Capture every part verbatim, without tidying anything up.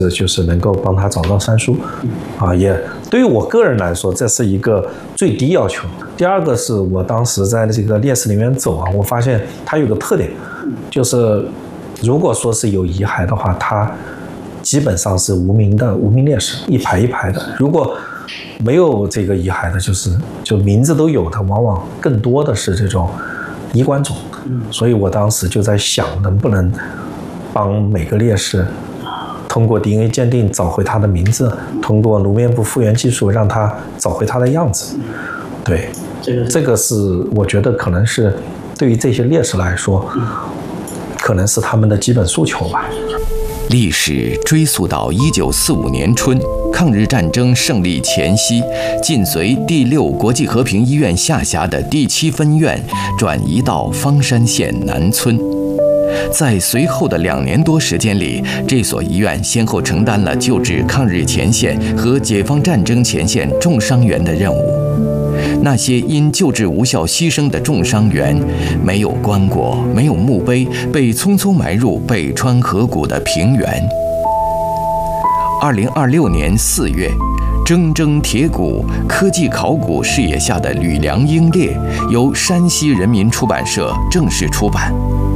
就是能够帮他找到三叔，啊，也对于我个人来说，这是一个最低要求。第二个是我当时在这个烈士里面走啊，我发现它有个特点，就是如果说是有遗骸的话，它基本上是无名的无名烈士，一排一排的。如果没有这个遗骸的，就是就名字都有的，往往更多的是这种衣冠冢。所以我当时就在想，能不能帮每个烈士通过 D N A 鉴定找回他的名字，通过颅面部复原技术让他找回他的样子。对，这个这个是我觉得可能是对于这些烈士来说，可能是他们的基本诉求吧。 历史追溯到一九四五年春，抗日战争胜利前夕，晋绥第六国际和平医院下辖的第七分院转移到方山县南村。在随后的两年多时间里，这所医院先后承担了救治抗日前线和解放战争前线重伤员的任务。那些因救治无效牺牲的重伤员，没有棺椁，没有墓碑，被匆匆埋入北川河谷的平原。二零二六年四月，铮铮铁骨科技考古事业下的吕梁英烈由山西人民出版社正式出版。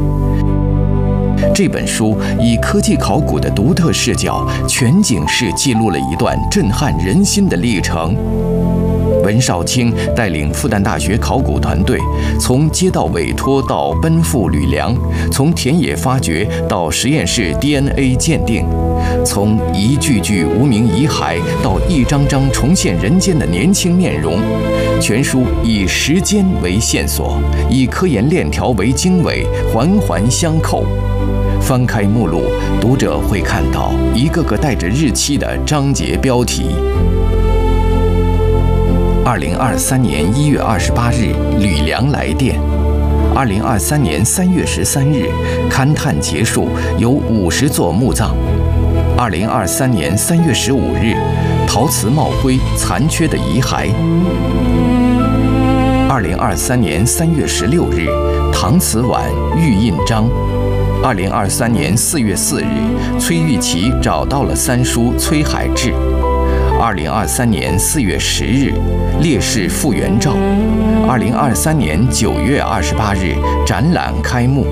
这本书以科技考古的独特视角，全景式记录了一段震撼人心的历程。文少卿带领复旦大学考古团队，从接到委托到奔赴吕梁，从田野发掘到实验室 D N A 鉴定，从一具具无名遗骸到一张张重现人间的年轻面容。全书以时间为线索，以科研链条为经纬，环环相扣。翻开目录，读者会看到一个个带着日期的章节标题。二零二三年一月二十八日，吕梁来电。二零二三年三月十三日，勘探结束，有五十座墓葬。二零二三年三月十五日，陶瓷帽徽残缺的遗骸。二零二三年三月十六日，搪瓷碗玉印章。二零二三年四月四日，崔玉琪找到了三叔崔海志。二零二三年四月十日，烈士复原照。二零二三年九月二十八日，展览开幕。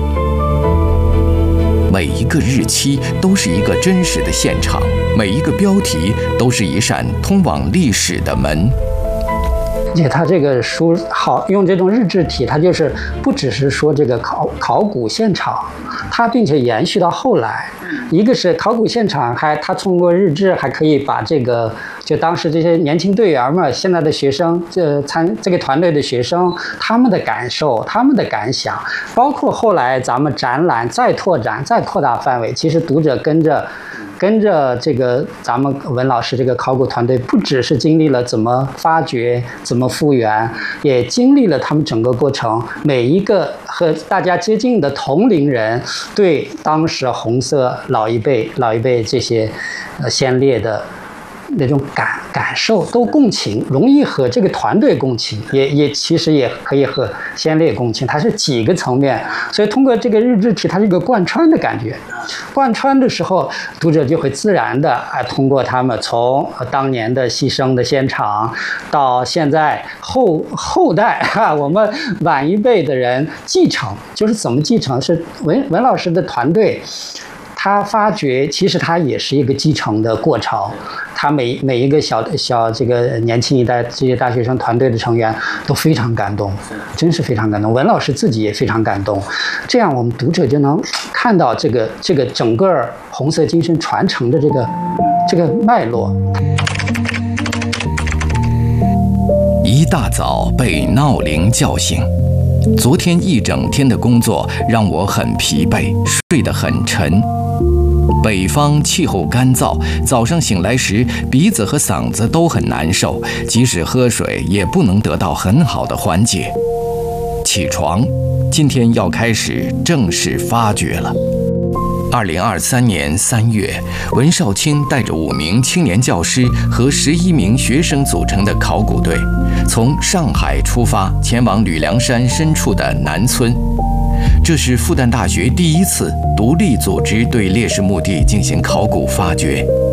每一个日期都是一个真实的现场，每一个标题都是一扇通往历史的门。 而且他这个书好用这种日志体，它就是不只是说这个考考古现场，它并且延续到后来。一个是考古现场还，他通过日志还可以把这个就当时这些年轻队员们，现在的学生，这参这个团队的学生，他们的感受，他们的感想，包括后来咱们展览再拓展、再扩大范围，其实读者跟着。跟着这个咱们文老师这个考古团队，不只是经历了怎么发掘、怎么复原，也经历了他们整个过程。每一个和大家接近的同龄人，对当时红色老一辈、老一辈这些呃先烈的那种感感受都共情，容易和这个团队共情，也也其实也可以和先烈共情，它是几个层面，所以通过这个日志体，它是一个贯穿的感觉。贯穿的时候，读者就会自然的啊，通过他们从当年的牺牲的现场，到现在后后代哈、啊，我们晚一辈的人继承，就是怎么继承，是文文老师的团队。他发掘，其实他也是一个继承的过程。他每每一个小小这个年轻一代这些大学生团队的成员都非常感动，真是非常感动。文老师自己也非常感动，这样我们读者就能看到这个这个整个红色精神传承的这个这个脉络。 一大早被闹铃叫醒。昨天一整天的工作让我很疲惫，睡得很沉。北方气候干燥，早上醒来时鼻子和嗓子都很难受，即使喝水也不能得到很好的缓解。起床，今天要开始正式发掘了。二零二三年三月，文少卿带着五名青年教师和十一名学生组成的考古队，从上海出发，前往吕梁山深处的南村。 这是复旦大学第一次独立组织对烈士墓地进行考古发掘。